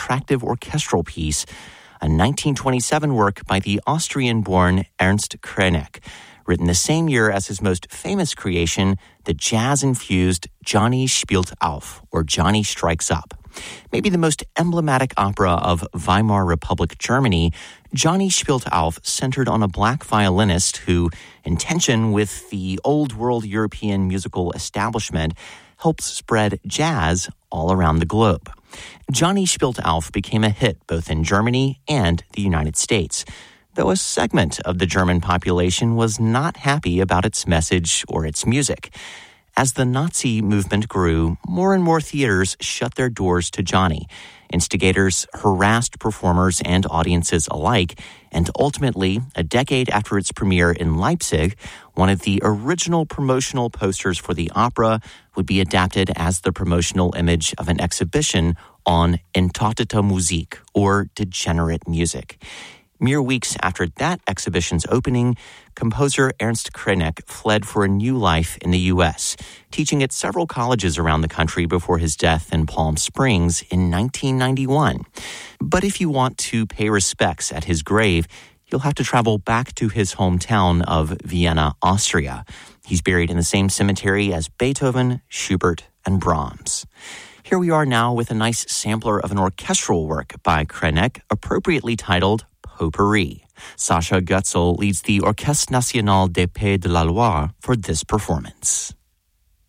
attractive orchestral piece, a 1927 work by the Austrian-born Ernst Krenek, written the same year as his most famous creation, the jazz-infused Johnny Spielt auf, or Johnny Strikes Up. Maybe the most emblematic opera of Weimar Republic Germany, Johnny Spielt auf centered on a black violinist who, in tension with the old-world European musical establishment, helps spread jazz all around the globe. Johnny Spielt auf became a hit both in Germany and the United States, though a segment of the German population was not happy about its message or its music. As the Nazi movement grew, more and more theaters shut their doors to Johnny. Instigators harassed performers and audiences alike, and ultimately, a decade after its premiere in Leipzig, one of the original promotional posters for the opera would be adapted as the promotional image of an exhibition on Entartete Musik, or degenerate music. Mere weeks after that exhibition's opening, composer Ernst Krenek fled for a new life in the U.S., teaching at several colleges around the country before his death in Palm Springs in 1991. But if you want to pay respects at his grave, you'll have to travel back to his hometown of Vienna, Austria. He's buried in the same cemetery as Beethoven, Schubert, and Brahms. Here we are now with a nice sampler of an orchestral work by Krenek, appropriately titled Potpourri. Sasha Gutzel leads the Orchestre National des Pays de la Loire for this performance.